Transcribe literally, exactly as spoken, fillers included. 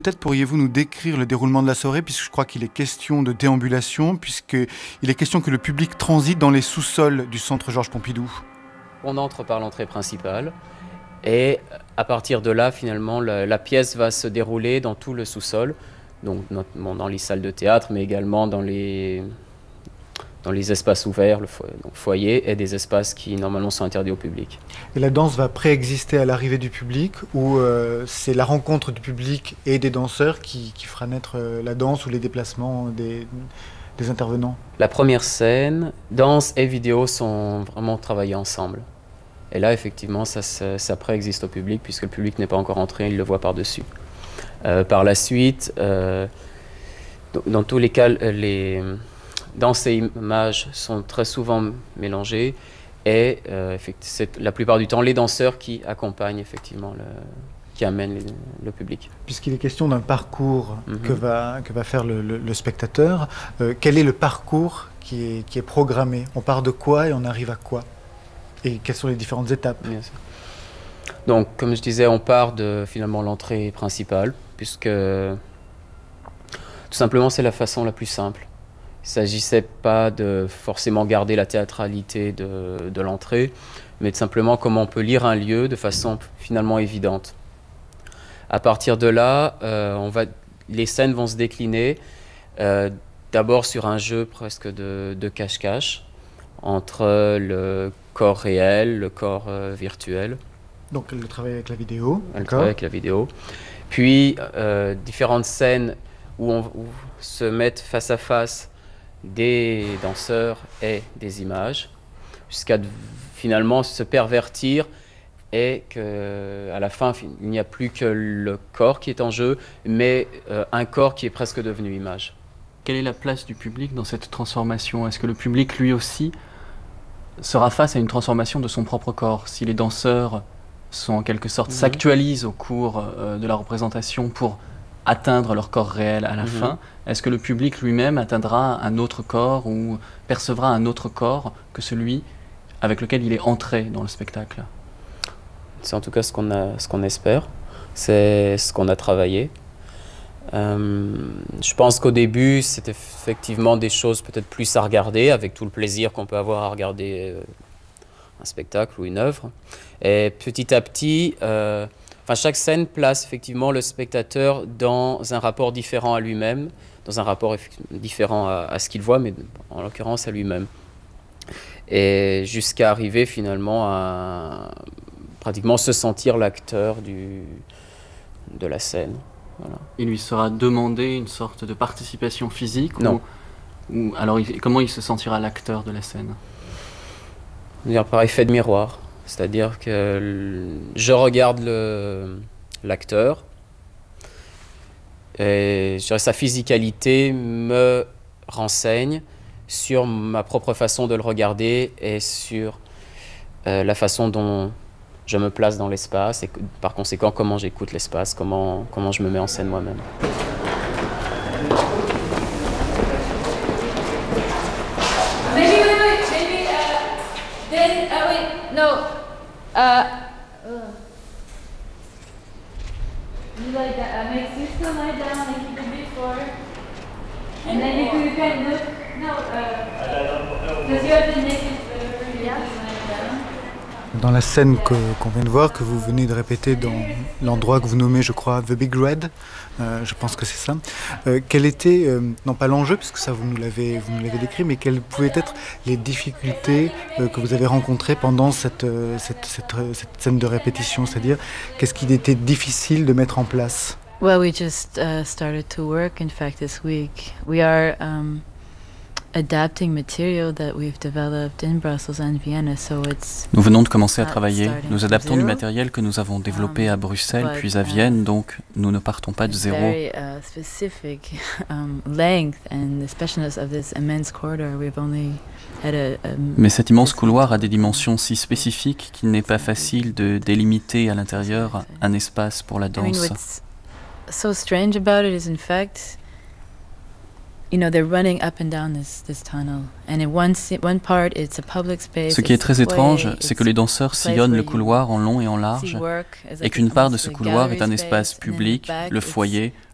Peut-être pourriez-vous nous décrire le déroulement de la soirée, puisque je crois qu'il est question de déambulation, puisqu'il est question que le public transite dans les sous-sols du centre Georges Pompidou. On entre par l'entrée principale et à partir de là, finalement, la, la pièce va se dérouler dans tout le sous-sol, donc notamment dans les salles de théâtre, mais également dans les, dans les espaces ouverts, le foyer, donc foyer, et des espaces qui normalement sont interdits au public. Et la danse va préexister à l'arrivée du public, ou euh, c'est la rencontre du public et des danseurs qui, qui fera naître euh, la danse ou les déplacements des, des intervenants? La première scène, danse et vidéo sont vraiment travaillés ensemble. Et là, effectivement, ça, ça, ça préexiste au public, puisque le public n'est pas encore entré, il le voit par-dessus. Euh, par la suite, euh, dans tous les cas, les danse et images sont très souvent mélangées, et euh, c'est la plupart du temps les danseurs qui accompagnent effectivement, le, qui amènent les, le public. Puisqu'il est question d'un parcours mm-hmm. que, va, que va faire le, le, le spectateur, euh, quel est le parcours qui est, qui est programmé? On part de quoi et on arrive à quoi? Et quelles sont les différentes étapes? Bien sûr. Donc, comme je disais, on part de finalement l'entrée principale, puisque tout simplement c'est la façon la plus simple. Il ne s'agissait pas de forcément garder la théâtralité de, de l'entrée, mais de simplement comment on peut lire un lieu de façon finalement évidente. À partir de là, euh, on va, les scènes vont se décliner euh, d'abord sur un jeu presque de, de cache-cache entre le corps réel, le corps euh, virtuel. Donc le travail avec la vidéo. Le travail avec la vidéo. Puis euh, différentes scènes où on où se mettent face à face des danseurs et des images, jusqu'à finalement se pervertir et qu'à la fin, il n'y a plus que le corps qui est en jeu, mais euh, un corps qui est presque devenu image. Quelle est la place du public dans cette transformation? Est-ce que le public, lui aussi, sera face à une transformation de son propre corps? Si les danseurs sont en quelque sorte, mmh. s'actualisent au cours euh, de la représentation pour atteindre leur corps réel à la mmh. fin, est-ce que le public lui-même atteindra un autre corps ou percevra un autre corps que celui avec lequel il est entré dans le spectacle? C'est en tout cas ce qu'on a, ce qu'on espère, c'est ce qu'on a travaillé. Euh, je pense qu'au début, c'est effectivement des choses peut-être plus à regarder, avec tout le plaisir qu'on peut avoir à regarder euh, un spectacle ou une œuvre. Et petit à petit, euh, enfin, chaque scène place effectivement le spectateur dans un rapport différent à lui-même, dans un rapport différent à, à ce qu'il voit, mais en l'occurrence à lui-même. Et jusqu'à arriver finalement à pratiquement se sentir l'acteur du, de la scène. Voilà. Il lui sera demandé une sorte de participation physique? Non. Ou, ou, alors il, comment il se sentira l'acteur de la scène? Dire par effet de miroir. C'est-à-dire que je regarde le, l'acteur et je dirais, sa physicalité me renseigne sur ma propre façon de le regarder et sur euh, la façon dont je me place dans l'espace et que, par conséquent comment j'écoute l'espace, comment, comment je me mets en scène moi-même. Maybe, wait, wait, maybe, uh, then, uh, wait, no, uh, uh, you like that, uh, make sister lie down like you did before, and then if you can look, no, uh, because you have the naked, whatever, you just lie down. Dans la scène que, qu'on vient de voir, que vous venez de répéter dans l'endroit que vous nommez, je crois, The Big Red, euh, je pense que c'est ça, euh, quel était, euh, non pas l'enjeu, puisque ça vous nous l'avez, vous nous l'avez décrit, mais quelles pouvaient être les difficultés euh, que vous avez rencontrées pendant cette, euh, cette, cette, cette scène de répétition, c'est-à-dire qu'est-ce qu'il était difficile de mettre en place? Well, we just uh, started to work, in fact, this week. We are um, adapting material that we've developed in Brussels and Vienna, so it's Nous venons de commencer à travailler. Nous adaptons du matériel que nous avons développé à Bruxelles puis à Vienne, donc nous ne partons pas de zéro. very uh, specific um, length and the specialness of this immense corridor. We've only had a, a Mais cet immense couloir a des dimensions si spécifiques qu'il n'est pas facile de délimiter à l'intérieur un espace pour la I mean, danse. what's so strange about it is, in fact, you know, they're running up and down this, this tunnel. And in one, one part, it's a public space. Ce qui est très étrange, c'est que les danseurs sillonnent le couloir en long et en large, et qu'une part de ce couloir est un espace public, le foyer,